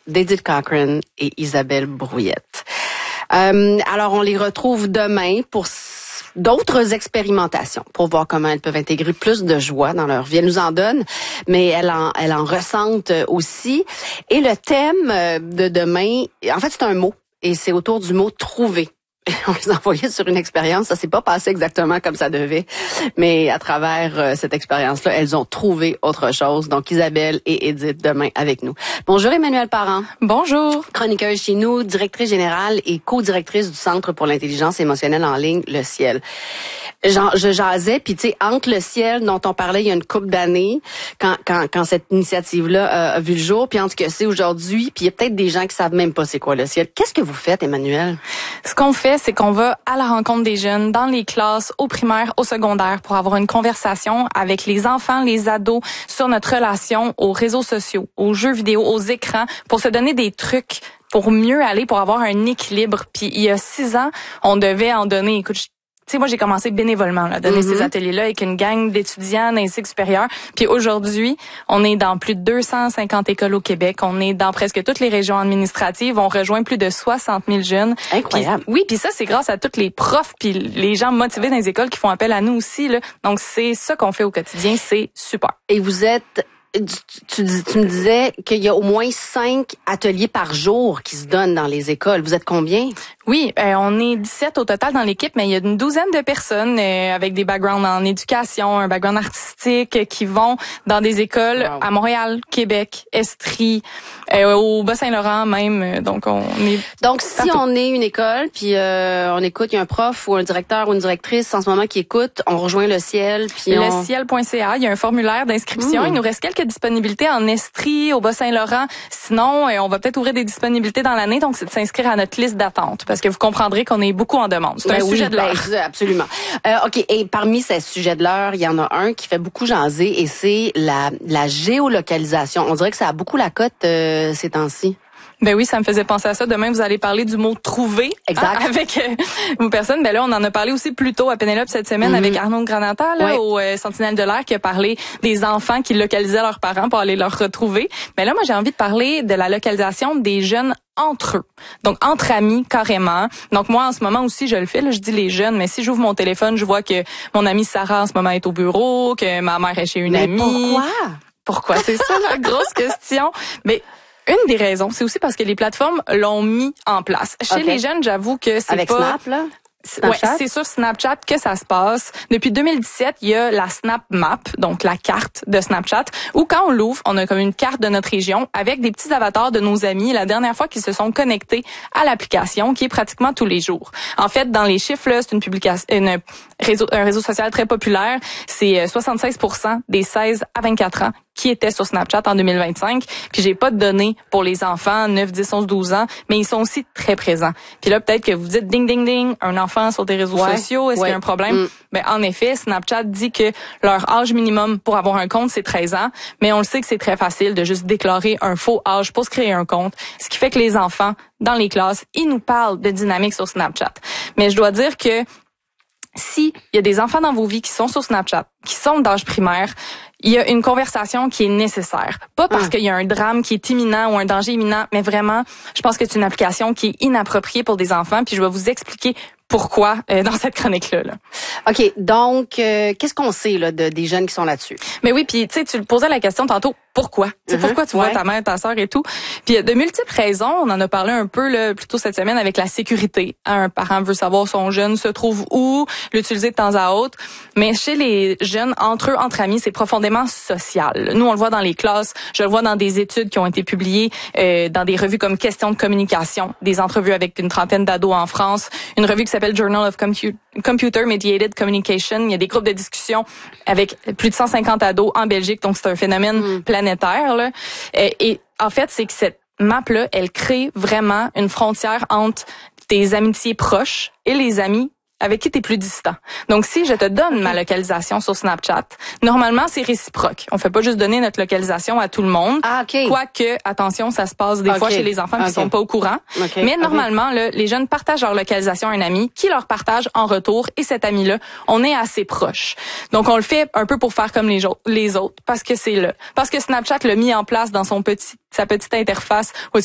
d'Edith Cochrane et Isabelle Brouillette. Alors, on les retrouve demain pour d'autres expérimentations pour voir comment elles peuvent intégrer plus de joie dans leur vie. Elles nous en donnent, mais elles en ressentent aussi. Et le thème de demain, en fait, c'est un mot. Et c'est autour du mot « trouver ». On les a envoyés sur une expérience. Ça s'est pas passé exactement comme ça devait. Mais à travers cette expérience-là, elles ont trouvé autre chose. Donc, Isabelle et Edith, demain, avec nous. Bonjour, Emmanuelle Parent. Bonjour. Chroniqueuse chez nous, directrice générale et co-directrice du Centre pour l'intelligence émotionnelle en ligne, Le Ciel. Je jasais, puis tu sais, entre Le Ciel, dont on parlait il y a une couple d'années, quand cette initiative-là a vu le jour, puis entre ce que c'est aujourd'hui, puis il y a peut-être des gens qui savent même pas c'est quoi Le Ciel. Qu'est-ce que vous faites, Emmanuelle? Ce qu'on fait, c'est qu'on va à la rencontre des jeunes dans les classes, au primaire, au secondaire, pour avoir une conversation avec les enfants, les ados, sur notre relation aux réseaux sociaux, aux jeux vidéo, aux écrans, pour se donner des trucs pour mieux aller, pour avoir un équilibre. Puis il y a 6 ans, on devait en donner, écoute, tu sais, moi, j'ai commencé bénévolement à donner ces ateliers-là avec une gang d'étudiants dans les cycles supérieurs. Puis aujourd'hui, on est dans plus de 250 écoles au Québec. On est dans presque toutes les régions administratives. On rejoint plus de 60 000 jeunes. Incroyable. Puis ça, c'est grâce à tous les profs puis les gens motivés dans les écoles qui font appel à nous aussi, là. Donc, c'est ça qu'on fait au quotidien. C'est super. Et vous êtes... Tu me disais qu'il y a au moins 5 ateliers par jour qui se donnent dans les écoles. Vous êtes combien? Oui, on est 17 au total dans l'équipe, mais il y a une douzaine de personnes avec des backgrounds en éducation, un background artistique qui vont dans des écoles à Montréal, Québec, Estrie, au Bas-Saint-Laurent même. Donc si on est une école, puis on écoute, il y a un prof ou un directeur ou une directrice en ce moment qui écoute, on rejoint Le Ciel. Puis leciel.ca, il y a un formulaire d'inscription. Il nous reste quelques disponibilités en Estrie, au Bas-Saint-Laurent. Sinon, on va peut-être ouvrir des disponibilités dans l'année, donc c'est de s'inscrire à notre liste d'attente. Parce que vous comprendrez qu'on est beaucoup en demande. C'est un sujet de l'heure. Absolument. OK. Et parmi ces sujets de l'heure, il y en a un qui fait beaucoup jaser et c'est la géolocalisation. On dirait que ça a beaucoup la cote ces temps-ci. Ben oui, ça me faisait penser à ça. Demain, vous allez parler du mot « trouver » avec vos personnes. Ben là, on en a parlé aussi plus tôt à Pénélope cette semaine avec Arnaud Granata, là, au Sentinelle de l'air, qui a parlé des enfants qui localisaient leurs parents pour aller leur retrouver. Mais là, moi, j'ai envie de parler de la localisation des jeunes entre eux. Donc, entre amis, carrément. Donc, moi, en ce moment aussi, je le fais, là, je dis les jeunes, mais si j'ouvre mon téléphone, je vois que mon amie Sarah, en ce moment, est au bureau, que ma mère est chez une amie. Pourquoi? C'est ça, la grosse question. Mais une des raisons, c'est aussi parce que les plateformes l'ont mis en place. Chez les jeunes, j'avoue que c'est avec pas... Snap, là? Ouais, c'est sur Snapchat que ça se passe. Depuis 2017, il y a la Snap Map, donc la carte de Snapchat, où quand on l'ouvre, on a comme une carte de notre région avec des petits avatars de nos amis. La dernière fois qu'ils se sont connectés à l'application, qui est pratiquement tous les jours. En fait, dans les chiffres, là, c'est un réseau social très populaire. C'est 76% des 16 à 24 ans qui étaient sur Snapchat en 2025. Puis j'ai pas de données pour les enfants 9, 10, 11, 12 ans, mais ils sont aussi très présents. Puis là, peut-être que vous dites ding, ding, ding, un enfant sur des réseaux sociaux, est-ce qu'il y a un problème? Ben, en effet, Snapchat dit que leur âge minimum pour avoir un compte, c'est 13 ans. Mais on le sait que c'est très facile de juste déclarer un faux âge pour se créer un compte. Ce qui fait que les enfants, dans les classes, ils nous parlent de dynamique sur Snapchat. Mais je dois dire que si il y a des enfants dans vos vies qui sont sur Snapchat, qui sont d'âge primaire, il y a une conversation qui est nécessaire. Pas parce qu'il y a un drame qui est imminent ou un danger imminent, mais vraiment, je pense que c'est une application qui est inappropriée pour des enfants. Puis je vais vous expliquer pourquoi dans cette chronique-là. Là. OK, donc, qu'est-ce qu'on sait là des jeunes qui sont là-dessus? Mais oui, puis tu sais, tu posais la question tantôt, pourquoi? Pourquoi tu vois ta mère, ta sœur et tout? Puis il y a de multiples raisons. On en a parlé un peu là, plus tôt cette semaine avec la sécurité. Un parent veut savoir son jeune se trouve où, l'utiliser de temps à autre. Mais chez les jeunes, entre eux, entre amis, c'est profondément social. Nous, on le voit dans les classes. Je le vois dans des études qui ont été publiées dans des revues comme Questions de communication, des entrevues avec une trentaine d'ados en France, une revue qui s'appelle Journal of Computer Mediated Communication. Il y a des groupes de discussion avec plus de 150 ados en Belgique. Donc, c'est un phénomène planétaire. Là. Et en fait, c'est que cette map-là, elle crée vraiment une frontière entre tes amitiés proches et les amis avec qui t'es plus distant. Donc, si je te donne ma localisation sur Snapchat, normalement, c'est réciproque. On fait pas juste donner notre localisation à tout le monde. Quoique, attention, ça se passe des fois chez les enfants qui sont pas au courant. Mais normalement, là, les jeunes partagent leur localisation à un ami qui leur partage en retour. Et cet ami-là, on est assez proche. Donc, on le fait un peu pour faire comme les autres. Parce que c'est là. Parce que Snapchat l'a mis en place dans sa petite interface où